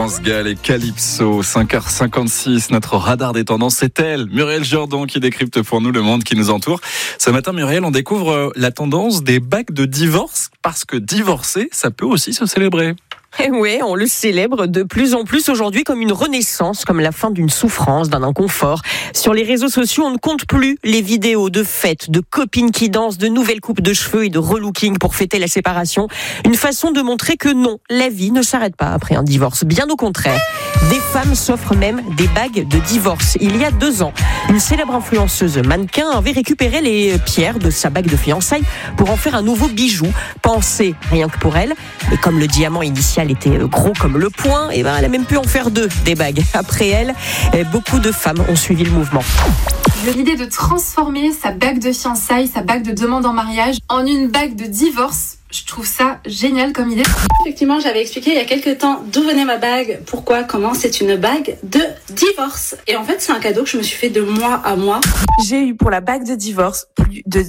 France Gall et Calypso, 5h56, notre radar des tendances, c'est elle, Muriel Jourdan, qui décrypte pour nous le monde qui nous entoure. Ce matin, Muriel, on découvre la tendance des bagues de divorce, parce que divorcer, ça peut aussi se célébrer. Et oui, on le célèbre de plus en plus aujourd'hui comme une renaissance, comme la fin d'une souffrance, d'un inconfort. Sur les réseaux sociaux, on ne compte plus les vidéos de fêtes, de copines qui dansent, de nouvelles coupes de cheveux et de relooking pour fêter la séparation. Une façon de montrer que non, la vie ne s'arrête pas après un divorce. Bien au contraire. Des femmes s'offrent même des bagues de divorce. Il y a 2 ans, une célèbre influenceuse mannequin avait récupéré les pierres de sa bague de fiançailles pour en faire un nouveau bijou, pensé rien que pour elle. Et comme le diamant initial était gros comme le poing, et elle a même pu en faire 2 des bagues. Après elle, beaucoup de femmes ont suivi le mouvement. L'idée de transformer sa bague de fiançailles, sa bague de demande en mariage en une bague de divorce, je trouve ça génial comme idée. Effectivement, j'avais expliqué il y a quelques temps d'où venait ma bague, pourquoi, comment. C'est une bague de divorce. Et en fait, c'est un cadeau que je me suis fait de mois à mois. J'ai eu pour la bague de divorce plus de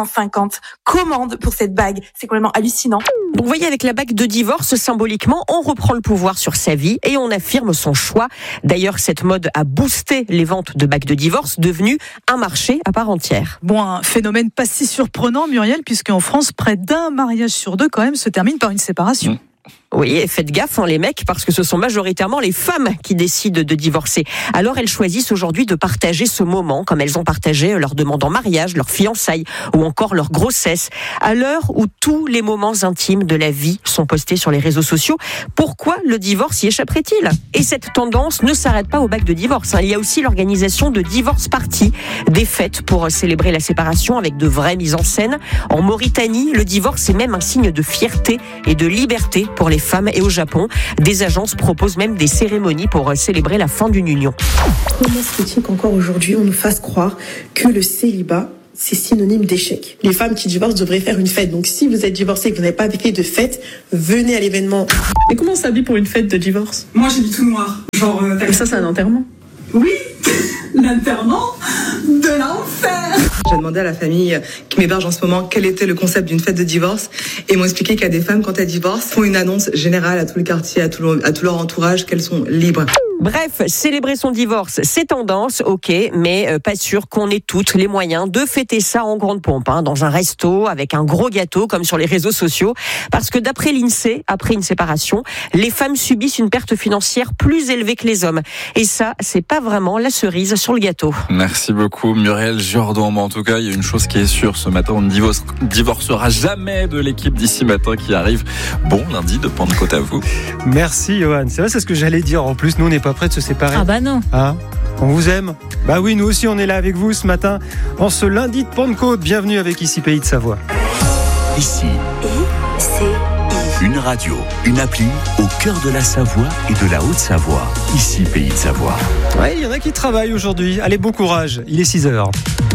250 commandes pour cette bague. C'est complètement hallucinant. Donc vous voyez, avec la bague de divorce, symboliquement, on reprend le pouvoir sur sa vie et on affirme son choix. D'ailleurs, cette mode a boosté les ventes de bagues de divorce, devenu un marché à part entière. Bon, un phénomène pas si surprenant, Muriel, puisqu'en France, près d'un mariage sur 2 quand même se termine par une séparation. Oui, et faites gaffe, les mecs, parce que ce sont majoritairement les femmes qui décident de divorcer. Alors elles choisissent aujourd'hui de partager ce moment, comme elles ont partagé leur demande en mariage, leur fiançailles ou encore leur grossesse. À l'heure où tous les moments intimes de la vie sont postés sur les réseaux sociaux, pourquoi le divorce y échapperait-il ? Et cette tendance ne s'arrête pas aux bagues de divorce. Il y a aussi l'organisation de divorce parties, des fêtes pour célébrer la séparation avec de vraies mises en scène. En Mauritanie, le divorce est même un signe de fierté et de liberté pour les femmes, et au Japon, des agences proposent même des cérémonies pour célébrer la fin d'une union. Comment se fait-il qu'encore aujourd'hui on nous fasse croire que le célibat c'est synonyme d'échec? Les femmes qui divorcent devraient faire une fête. Donc si vous êtes divorcé et que vous n'avez pas fait de fête, venez à l'événement. Mais comment on s'habille pour une fête de divorce? Moi j'ai du tout noir. Genre ça c'est un enterrement? Oui, l'enterrement de l'enfer. J'ai demandé à la famille qui m'héberge en ce moment quel était le concept d'une fête de divorce et ils m'ont expliqué qu'il y a des femmes, quand elles divorcent, font une annonce générale à tout le quartier, à tout leur entourage qu'elles sont libres. Bref, célébrer son divorce, c'est tendance, ok, mais pas sûr qu'on ait toutes les moyens de fêter ça en grande pompe, dans un resto, avec un gros gâteau, comme sur les réseaux sociaux. Parce que d'après l'INSEE, après une séparation, les femmes subissent une perte financière plus élevée que les hommes. Et ça, c'est pas vraiment la cerise sur le gâteau. Merci beaucoup, Muriel Jourdan. En tout cas, il y a une chose qui est sûre, ce matin, on ne divorcera jamais de l'équipe d'ici matin qui arrive. Bon lundi de Pentecôte à vous. Merci, Johan. C'est vrai, c'est ce que j'allais dire. En plus, nous, on n'est pas prêts de se séparer. Ah bah non. On vous aime. Bah oui, nous aussi, on est là avec vous ce matin, en ce lundi de Pentecôte. Bienvenue avec Ici Pays de Savoie. Ici, une radio, une appli au cœur de la Savoie et de la Haute-Savoie. Ici Pays de Savoie. Ouais, il y en a qui travaillent aujourd'hui. Allez, bon courage. Il est 6h.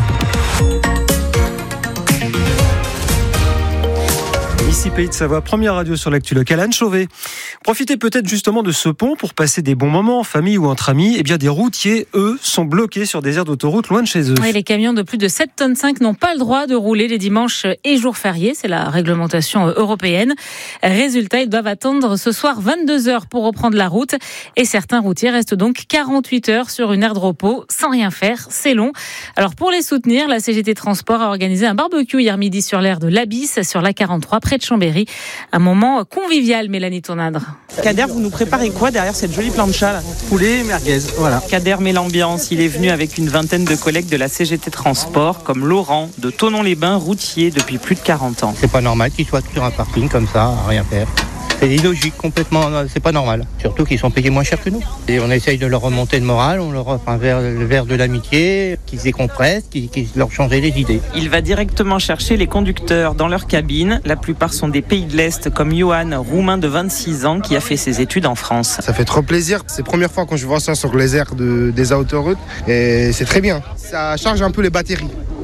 Ici Pays de Savoie, première radio sur l'actu locale. Anne Chauvet. Profitez peut-être justement de ce pont pour passer des bons moments en famille ou entre amis. Eh bien, des routiers, eux, sont bloqués sur des aires d'autoroute loin de chez eux. Oui, les camions de plus de 7,5 tonnes n'ont pas le droit de rouler les dimanches et jours fériés. C'est la réglementation européenne. Résultat, ils doivent attendre ce soir 22h pour reprendre la route. Et certains routiers restent donc 48 heures sur une aire de repos sans rien faire. C'est long. Alors, pour les soutenir, la CGT Transport a organisé un barbecue hier midi sur l'aire de l'Abysse, sur la 43, près de Chambéry. Un moment convivial, Mélanie Tournadre. Kader, vous nous préparez quoi derrière cette jolie plancha là? Poulet, merguez, voilà. Kader met l'ambiance. Il est venu avec une vingtaine de collègues de la CGT Transport, comme Laurent de Thonon-les-Bains, routier depuis plus de 40 ans. C'est pas normal qu'ils soient sur un parking comme ça, à rien faire. C'est illogique, complètement, c'est pas normal. Surtout qu'ils sont payés moins cher que nous. Et on essaye de leur remonter le moral, on leur offre le verre de l'amitié, qu'ils décompressent, qu'ils leur changent les idées. Il va directement chercher les conducteurs dans leur cabine. La plupart sont des pays de l'Est, comme Johan, roumain de 26 ans, qui a fait ses études en France. Ça fait trop plaisir. C'est la première fois quand je vois ça sur les aires des autoroutes et c'est très bien. Ça charge un peu les batteries.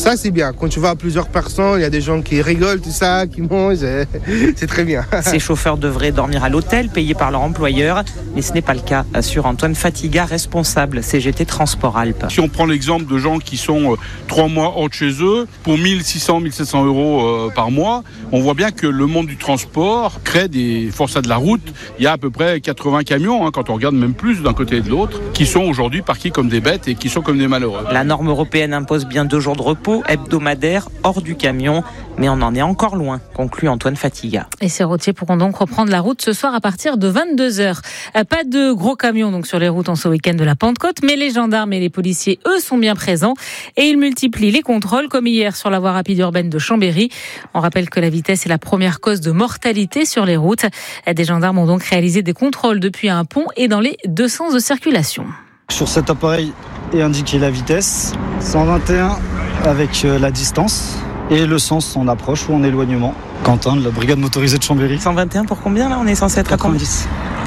Ça, c'est bien. Quand tu vas à plusieurs personnes, il y a des gens qui rigolent, tout ça, qui mangent. C'est très bien. Ces chauffeurs devraient dormir à l'hôtel, payé par leur employeur. Mais ce n'est pas le cas, assure Antoine Fatiga, responsable CGT Transport Alpes. Si on prend l'exemple de gens qui sont 3 mois hors de chez eux, pour 1600-1700 euros par mois, on voit bien que le monde du transport crée des forçats de la route. Il y a à peu près 80 camions, quand on regarde même plus d'un côté et de l'autre, qui sont aujourd'hui parqués comme des bêtes et qui sont comme des malheureux. La norme européenne impose bien 2 jours de repos hebdomadaires hors du camion, mais on en est encore loin, conclut Antoine Fatiga. Et ces routiers pourront donc reprendre la route ce soir à partir de 22h. Pas de gros camions donc sur les routes en ce week-end de la Pentecôte, mais les gendarmes et les policiers, eux, sont bien présents et ils multiplient les contrôles, comme hier sur la voie rapide urbaine de Chambéry. On rappelle que la vitesse est la première cause de mortalité sur les routes. Des gendarmes ont donc réalisé des contrôles depuis un pont et dans les 2 sens de circulation. Sur cet appareil est indiqué la vitesse, 121 avec la distance et le sens en approche ou en éloignement. Quentin de la brigade motorisée de Chambéry. 121 pour combien là? On est censé être 90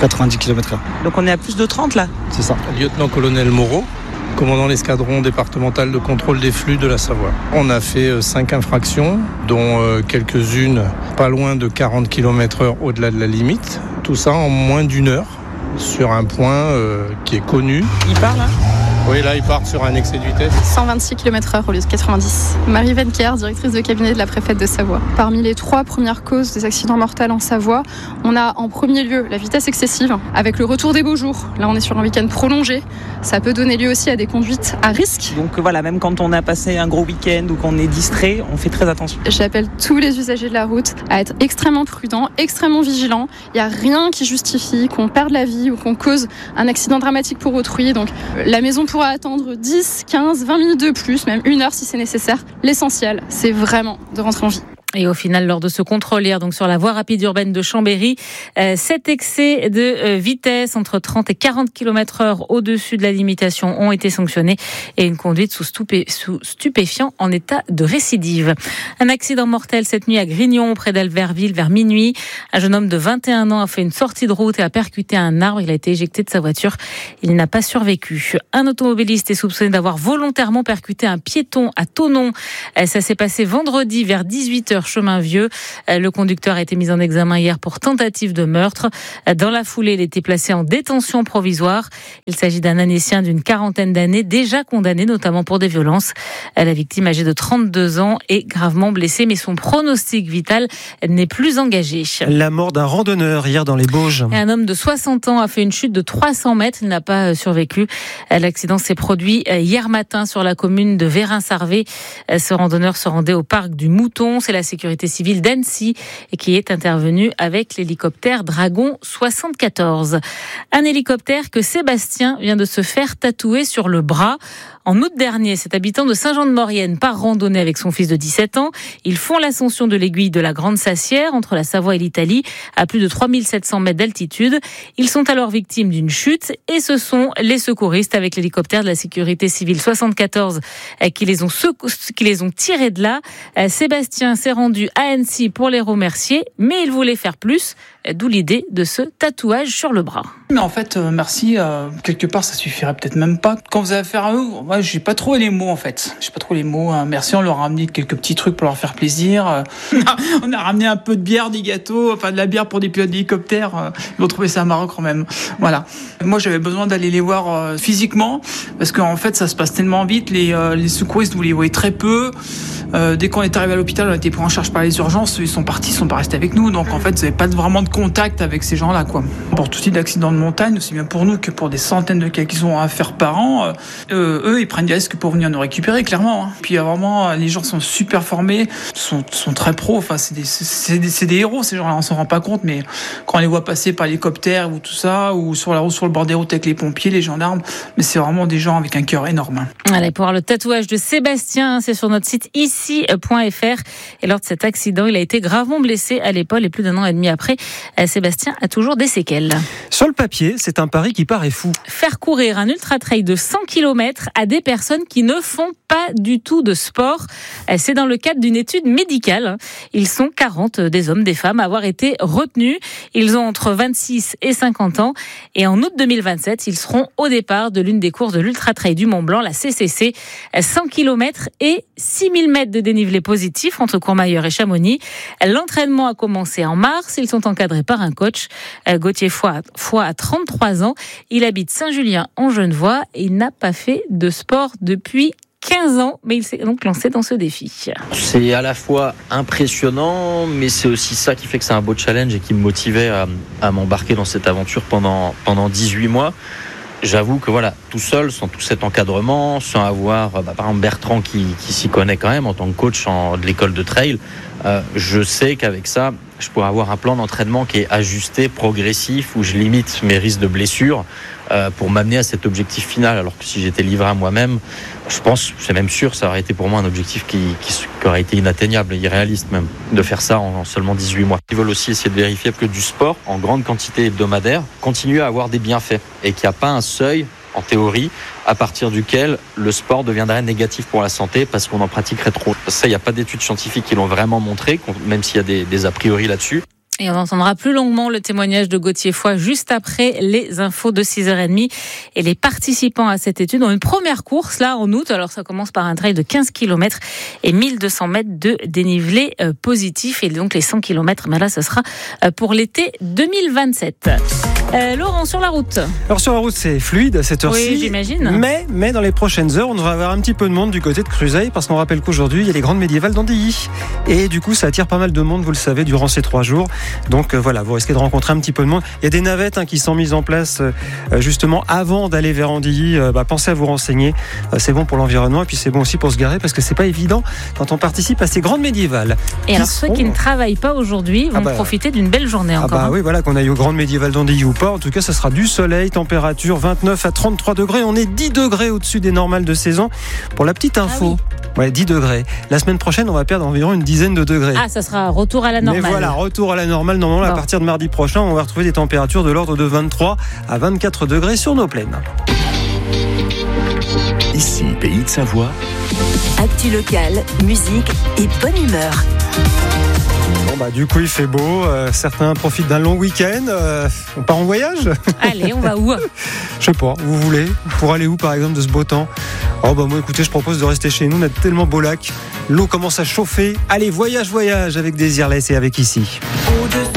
km/h. Donc on est à plus de 30 là? C'est ça. Lieutenant-colonel Moreau, commandant l'escadron départemental de contrôle des flux de la Savoie. On a fait 5 infractions, dont quelques-unes pas loin de 40 km/h au-delà de la limite. Tout ça en moins d'1 heure sur un point qui est connu. Il part là? Oui, là, ils partent sur un excès de vitesse. 126 km/h au lieu de 90. Marie Venker, directrice de cabinet de la préfète de Savoie. Parmi les 3 premières causes des accidents mortels en Savoie, on a en premier lieu la vitesse excessive, avec le retour des beaux jours. Là, on est sur un week-end prolongé. Ça peut donner lieu aussi à des conduites à risque. Donc voilà, même quand on a passé un gros week-end ou qu'on est distrait, on fait très attention. J'appelle tous les usagers de la route à être extrêmement prudents, extrêmement vigilants. Il n'y a rien qui justifie qu'on perde la vie ou qu'on cause un accident dramatique pour autrui. Donc la maison pourra attendre 10, 15, 20 minutes de plus, même 1 heure si c'est nécessaire. L'essentiel, c'est vraiment de rentrer en vie. Et au final, lors de ce contrôle hier, donc sur la voie rapide urbaine de Chambéry, 7 excès de vitesse entre 30 et 40 km/h au-dessus de la limitation ont été sanctionnés et une conduite sous stupéfiant en état de récidive. Un accident mortel cette nuit à Grignon, près d'Albertville, vers minuit. Un jeune homme de 21 ans a fait une sortie de route et a percuté un arbre. Il a été éjecté de sa voiture. Il n'a pas survécu. Un automobiliste est soupçonné d'avoir volontairement percuté un piéton à Thonon. Ça s'est passé vendredi vers 18h. Chemin Vieux. Le conducteur a été mis en examen hier pour tentative de meurtre. Dans la foulée, il a été placé en détention provisoire. Il s'agit d'un Annécien d'une 40aine d'années, déjà condamné notamment pour des violences. La victime, âgée de 32 ans, est gravement blessée, mais son pronostic vital n'est plus engagé. La mort d'un randonneur hier dans les Bauges. Un homme de 60 ans a fait une chute de 300 mètres. Il n'a pas survécu. L'accident s'est produit hier matin sur la commune de Vérin-Sarvé. Ce randonneur se rendait au parc du Mouton. C'est la sécurité civile d'Annecy et qui est intervenue avec l'hélicoptère Dragon 74. Un hélicoptère que Sébastien vient de se faire tatouer sur le bras. En août dernier, cet habitant de Saint-Jean-de-Maurienne part randonner avec son fils de 17 ans. Ils font l'ascension de l'aiguille de la Grande Sassière entre la Savoie et l'Italie à plus de 3700 mètres d'altitude. Ils sont alors victimes d'une chute et ce sont les secouristes avec l'hélicoptère de la sécurité civile 74 qui les ont tirés de là. Sébastien s'est rendu à Annecy pour les remercier, mais il voulait faire plus, d'où l'idée de ce tatouage sur le bras. Mais en fait, merci, quelque part, ça suffirait peut-être même pas. Quand vous avez affaire à eux, moi, j'ai pas trop les mots, en fait. J'ai pas trop les mots. Merci, on leur a ramené quelques petits trucs pour leur faire plaisir. On a ramené un peu de bière, des gâteaux, enfin de la bière pour des pilotes d'hélicoptère. Ils vont trouver ça à Maroc quand même. Voilà. Moi, j'avais besoin d'aller les voir physiquement, parce qu'en fait, ça se passe tellement vite. Les secouristes, vous les voyez très peu. Dès qu'on est arrivé à l'hôpital, on a été pris en charge par les urgences. Ils sont partis, ils sont pas restés avec nous. Donc en fait, vous n'avez pas vraiment de contact avec ces gens-là, quoi. Pour tout type d'accident de montagne, aussi bien pour nous que pour des centaines de cas qu'ils ont à faire par an, eux, ils prennent des risques pour venir nous récupérer, clairement. Puis vraiment, les gens sont super formés, sont très pros. Enfin, c'est des héros, ces gens-là. On s'en rend pas compte, mais quand on les voit passer par l'hélicoptère ou tout ça, ou sur la route, sur le bord des routes avec les pompiers, les gendarmes, mais c'est vraiment des gens avec un cœur énorme. Allez, pour voir le tatouage de Sébastien, c'est sur notre site ici.fr. Et lors de cet accident, il a été gravement blessé à l'épaule et plus d'1 an et demi après, Sébastien a toujours des séquelles. Sur le papier, c'est un pari qui paraît fou. Faire courir un ultra-trail de 100 km à des personnes qui ne font pas du tout de sport. C'est dans le cadre d'une étude médicale. Ils sont 40, des hommes, des femmes, à avoir été retenus. Ils ont entre 26 et 50 ans. Et en août 2027, ils seront au départ de l'une des courses de l'ultra-trail du Mont-Blanc, la CCC. 100 km et 6000 mètres de dénivelé positif entre Courmayeur et Chamonix. L'entraînement a commencé en mars. Ils sont encadrés par un coach. Gauthier Foy a 33 ans. Il habite Saint-Julien en Genevois et il n'a pas fait de sport depuis 15 ans, mais il s'est donc lancé dans ce défi. C'est à la fois impressionnant, mais c'est aussi ça qui fait que c'est un beau challenge et qui me motivait à m'embarquer dans cette aventure pendant 18 mois. J'avoue que voilà, tout seul, sans tout cet encadrement, sans avoir par exemple Bertrand qui s'y connaît quand même en tant que coach de l'école de trail, je sais qu'avec ça, je pourrais avoir un plan d'entraînement qui est ajusté, progressif, où je limite mes risques de blessures pour m'amener à cet objectif final. Alors que si j'étais livré à moi-même, je pense, c'est même sûr, ça aurait été pour moi un objectif qui aurait été inatteignable, irréaliste même, de faire ça en seulement 18 mois. Ils veulent aussi essayer de vérifier que du sport, en grande quantité hebdomadaire, continue à avoir des bienfaits et qu'il n'y a pas un seuil, en théorie, à partir duquel le sport deviendrait négatif pour la santé parce qu'on en pratiquerait trop. Ça, il n'y a pas d'études scientifiques qui l'ont vraiment montré, même s'il y a des a priori là-dessus. Et on entendra plus longuement le témoignage de Gauthier Foy juste après les infos de 6h30. Et les participants à cette étude ont une première course là en août. Alors ça commence par un trail de 15 km et 1200 mètres de dénivelé positif. Et donc les 100 km, mais là ce sera pour l'été 2027. Laurent, sur la route. Alors sur la route c'est fluide à cette heure-ci. Oui, j'imagine. Mais dans les prochaines heures on devrait avoir un petit peu de monde du côté de Cruseille parce qu'on rappelle qu'aujourd'hui il y a les grandes médiévales d'Andilly. Et du coup ça attire pas mal de monde, vous le savez, durant ces 3 jours. Donc voilà, vous risquez de rencontrer un petit peu de monde. Il y a des navettes qui sont mises en place justement avant d'aller vers Andilly. Pensez à vous renseigner. C'est bon pour l'environnement et puis c'est bon aussi pour se garer parce que c'est pas évident quand on participe à ces grandes médiévales. Et alors ceux qui ne travaillent pas aujourd'hui vont profiter d'une belle journée encore. Oui, voilà, qu'on aille aux grandes médiévales d'Andilly ou pas. En tout cas, ça sera du soleil, température 29 à 33 degrés. On est 10 degrés au-dessus des normales de saison. Pour la petite info, ouais, 10 degrés. La semaine prochaine, on va perdre environ une dizaine de degrés. Ah, ça sera retour à la normale. Mais voilà, retour à la normale. Normalement, à partir de mardi prochain, on va retrouver des températures de l'ordre de 23 à 24 degrés sur nos plaines. Ici, Pays de Savoie. Actu locale, musique et bonne humeur. Du coup, il fait beau. Certains profitent d'un long week-end. On part en voyage ? Allez, on va où ? Je sais pas. Vous voulez ? Pour aller où, par exemple, de ce beau temps ? Moi, écoutez, je propose de rester chez nous. On a tellement beau lac. L'eau commence à chauffer. Allez, voyage avec Désirless et avec Ici.